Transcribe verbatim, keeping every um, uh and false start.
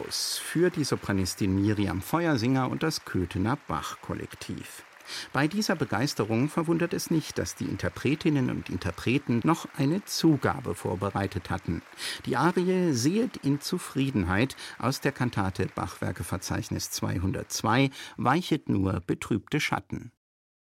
aus für die Sopranistin Miriam Feuersinger und das Köthener Bach-Kollektiv. Bei dieser Begeisterung verwundert es nicht, dass die Interpretinnen und Interpreten noch eine Zugabe vorbereitet hatten. Die Arie »Sehet in Zufriedenheit« aus der Kantate Bachwerkeverzeichnis zweihundertzwei, »Weichet nur betrübte Schatten«.